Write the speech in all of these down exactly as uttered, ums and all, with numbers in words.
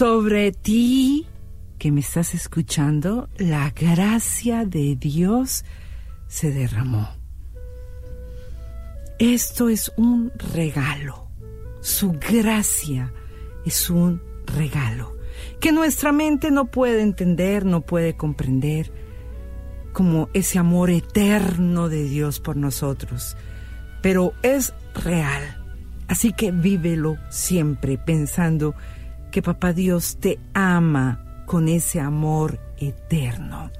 Sobre ti, que me estás escuchando, la gracia de Dios se derramó. Esto es un regalo. Su gracia es un regalo que nuestra mente no puede entender, no puede comprender, como ese amor eterno de Dios por nosotros. Pero es real. Así que vívelo siempre pensando que Papá Dios te ama con ese amor eterno.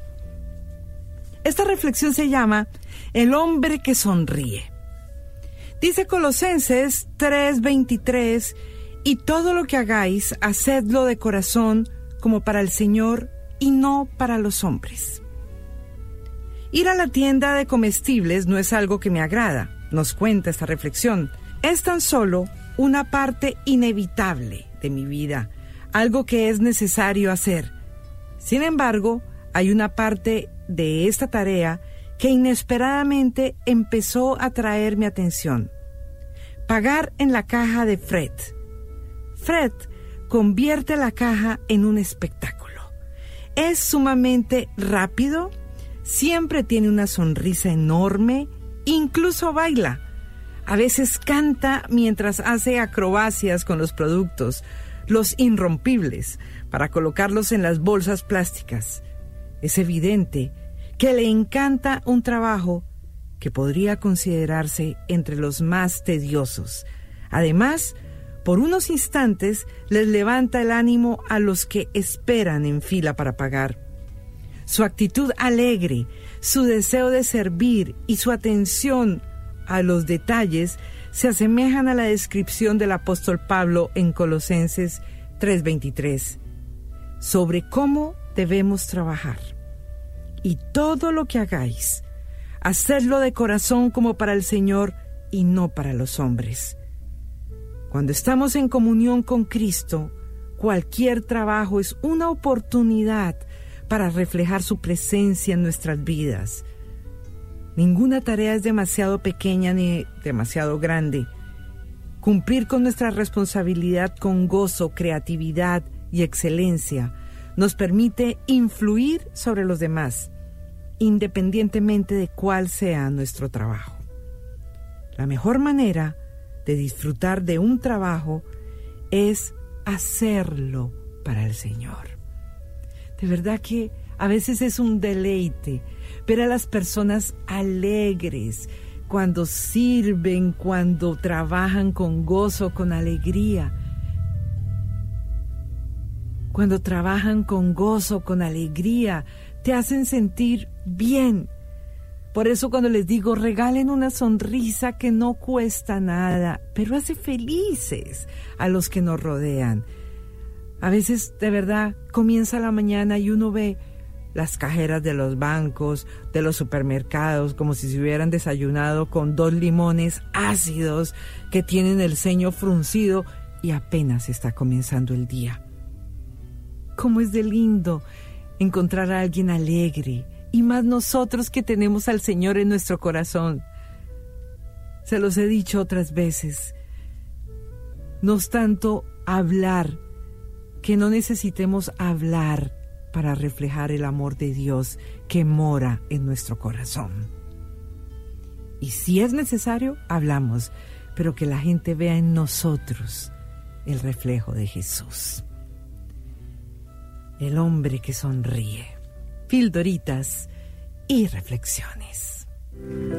Esta reflexión se llama El hombre que sonríe. Dice Colosenses tres veintitrés, y todo lo que hagáis, hacedlo de corazón como para el Señor y no para los hombres. Ir a la tienda de comestibles no es algo que me agrada, nos cuenta esta reflexión. Es tan solo una parte inevitable de mi vida, algo que es necesario hacer. Sin embargo, hay una parte de esta tarea que inesperadamente empezó a atraer mi atención. Pagar en la caja de Fred. Fred convierte la caja en un espectáculo. Es sumamente rápido, siempre tiene una sonrisa enorme, incluso baila. A veces canta mientras hace acrobacias con los productos, los irrompibles, para colocarlos en las bolsas plásticas. Es evidente que le encanta un trabajo que podría considerarse entre los más tediosos. Además, por unos instantes les levanta el ánimo a los que esperan en fila para pagar. Su actitud alegre, su deseo de servir y su atención a los detalles se asemejan a la descripción del apóstol Pablo en Colosenses tres veintitrés sobre cómo debemos trabajar. Y todo lo que hagáis, hacedlo de corazón como para el Señor y no para los hombres. Cuando estamos en comunión con Cristo, cualquier trabajo es una oportunidad para reflejar su presencia en nuestras vidas. Ninguna tarea es demasiado pequeña ni demasiado grande. Cumplir con nuestra responsabilidad con gozo, creatividad y excelencia nos permite influir sobre los demás, independientemente de cuál sea nuestro trabajo. La mejor manera de disfrutar de un trabajo es hacerlo para el Señor. De verdad que a veces es un deleite ver a las personas alegres cuando sirven, cuando trabajan con gozo, con alegría. Cuando trabajan con gozo, con alegría, te hacen sentir bien. Por eso cuando les digo, regalen una sonrisa que no cuesta nada, pero hace felices a los que nos rodean. A veces, de verdad, comienza la mañana y uno ve las cajeras de los bancos, de los supermercados, como si se hubieran desayunado con dos limones ácidos que tienen el ceño fruncido y apenas está comenzando el día. ¿Cómo es de lindo encontrar a alguien alegre? Y más nosotros que tenemos al Señor en nuestro corazón. Se los he dicho otras veces. No es tanto hablar, que no necesitemos hablar para reflejar el amor de Dios que mora en nuestro corazón. Y si es necesario, hablamos, pero que la gente vea en nosotros el reflejo de Jesús. El hombre que sonríe. Pildoritas y reflexiones.